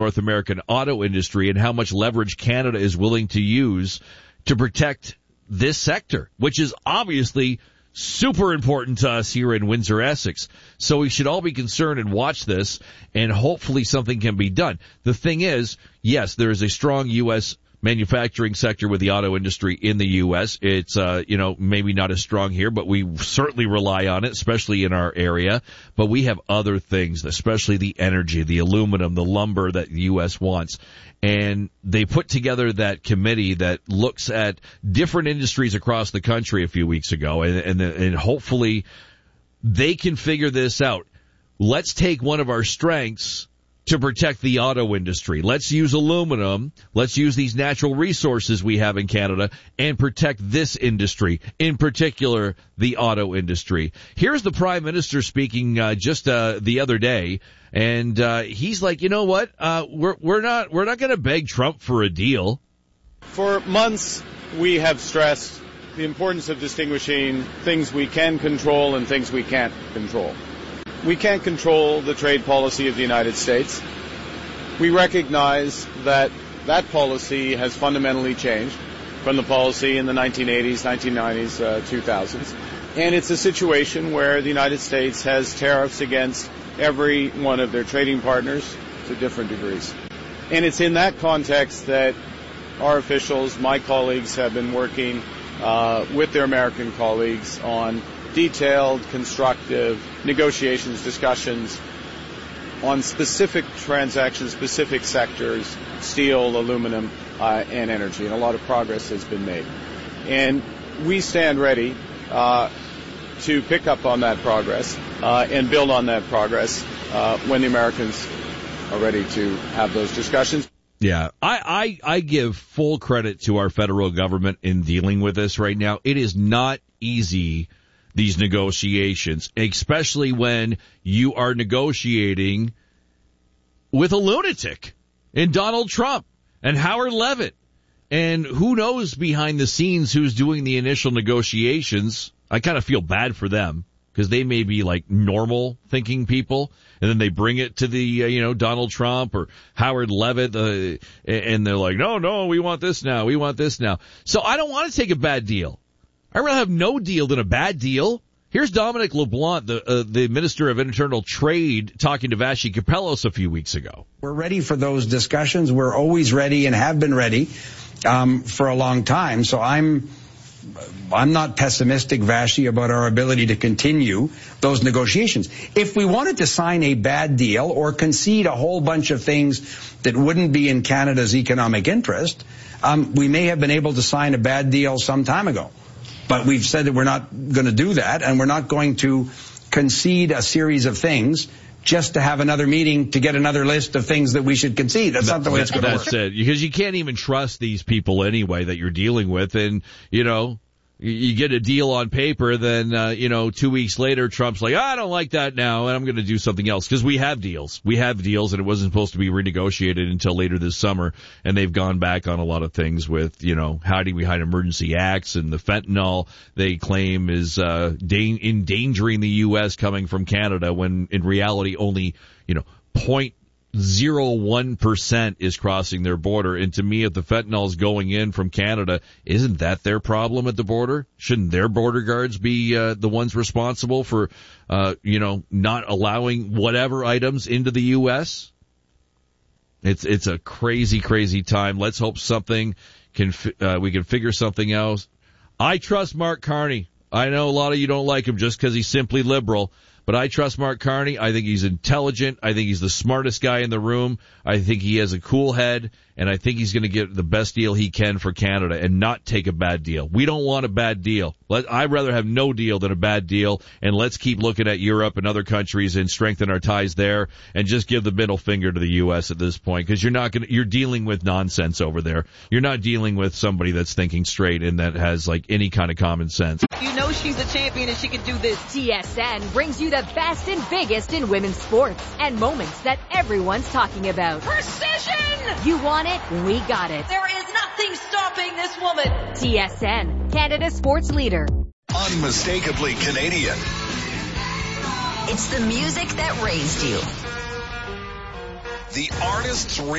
North American auto industry and how much leverage Canada is willing to use to protect this sector, which is obviously super important to us here in Windsor, Essex. So we should all be concerned and watch this, and hopefully something can be done. The thing is, yes, there is a strong U.S. manufacturing sector with the auto industry in the U.S. It's, maybe not as strong here, but we certainly rely on it, especially in our area. But we have other things, especially the energy, the aluminum, the lumber that the U.S. wants. And they put together that committee that looks at different industries across the country a few weeks ago, and hopefully they can figure this out. Let's take one of our strengths to protect the auto industry. Let's use aluminum. Let's use these natural resources we have in Canada and protect this industry, in particular the auto industry. Here's the Prime Minister speaking just the other day, and he's like, you know what? We're not going to beg Trump for a deal. For months, we have stressed the importance of distinguishing things we can control and things we can't control. We can't control the trade policy of the United States. We recognize that that policy has fundamentally changed from the policy in the 1980s, 1990s, 2000s. And it's a situation where the United States has tariffs against every one of their trading partners to different degrees. And it's in that context that our officials, my colleagues, have been working with their American colleagues on detailed, constructive negotiations, discussions on specific transactions, specific sectors, steel, aluminum, and energy. And a lot of progress has been made. And we stand ready to pick up on that progress and build on that progress when the Americans are ready to have those discussions. Yeah, I give full credit to our federal government in dealing with this right now. It is not easy, these negotiations, especially when you are negotiating with a lunatic and Donald Trump and Howard Levitt. And who knows behind the scenes who's doing the initial negotiations. I kind of feel bad for them because they may be like normal thinking people, and then they bring it to the, Donald Trump or Howard Levitt, and they're like, no, we want this now. We want this now. So I don't want to take a bad deal. I'd rather have no deal than a bad deal. Here's Dominic LeBlanc, the Minister of Internal Trade, talking to Vassy Kapelos a few weeks ago. We're ready for those discussions. We're always ready and have been ready for a long time. So I'm not pessimistic, Vassy, about our ability to continue those negotiations. If we wanted to sign a bad deal or concede a whole bunch of things that wouldn't be in Canada's economic interest, we may have been able to sign a bad deal some time ago. But we've said that we're not going to do that, and we're not going to concede a series of things just to have another meeting to get another list of things that we should concede. That's not the way it's going to work. That's it. Because you can't even trust these people anyway that you're dealing with. And, you get a deal on paper, then, 2 weeks later, Trump's like, I don't like that now, and I'm going to do something else. Because we have deals. We have deals, and it wasn't supposed to be renegotiated until later this summer. And they've gone back on a lot of things with, hiding behind emergency acts, and the fentanyl they claim is endangering the U.S. coming from Canada, when in reality only, 0.01% is crossing their border. And to me, if the fentanyl is going in from Canada, isn't that their problem at the border? Shouldn't their border guards be the ones responsible for, not allowing whatever items into the U.S.? It's a crazy, crazy time. Let's hope we can figure something else. I trust Mark Carney. I know a lot of you don't like him just because he's simply liberal. But I trust Mark Carney. I think he's intelligent. I think he's the smartest guy in the room. I think he has a cool head, and I think he's going to get the best deal he can for Canada and not take a bad deal. We don't want a bad deal. I'd rather have no deal than a bad deal, and let's keep looking at Europe and other countries and strengthen our ties there and just give the middle finger to the U.S. at this point, because you're dealing with nonsense over there. You're not dealing with somebody that's thinking straight and that has any kind of common sense. You know she's a champion and she can do this. TSN brings you the best and biggest in women's sports and moments that everyone's talking about. Precision! You want it? We got it. There is nothing stopping this woman. TSN, Canada's sports leader. Unmistakably Canadian. It's the music that raised you. The artist's